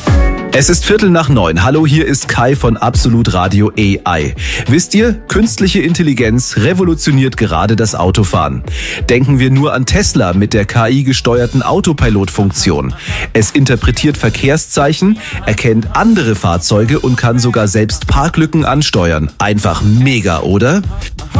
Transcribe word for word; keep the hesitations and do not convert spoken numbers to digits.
Es ist Viertel nach neun. Hallo, hier ist Kai von Absolut Radio A I. Wisst ihr, künstliche Intelligenz revolutioniert gerade das Autofahren. Denken wir nur an Tesla mit der K I-gesteuerten Autopilot-Funktion. Es interpretiert Verkehrszeichen, erkennt andere Fahrzeuge und kann sogar selbst Parklücken ansteuern. Einfach mega, oder?